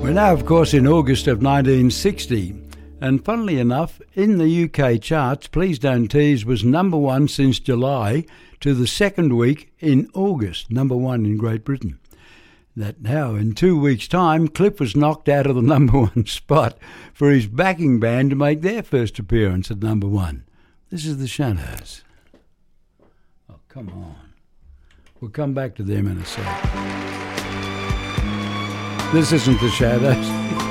We're now, of course, in August of 1960, and funnily enough, in the UK charts, Please Don't Tease was number one since July to the second week in August, number one in Great Britain. That now, in 2 weeks' time, Cliff was knocked out of the number one spot for his backing band to make their first appearance at number one. This is the Shadows. Oh, come on. We'll come back to them in a sec. This isn't the Shadows.